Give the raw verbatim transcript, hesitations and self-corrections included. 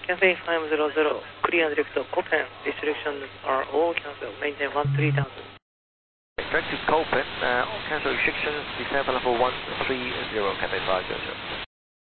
Cathay five hundred, clear and direct Copen, restrictions are all cancelled, maintain one three thousand. Direct to Copen, uh, cancel restrictions, descend for level one three zero, Cathay five hundred.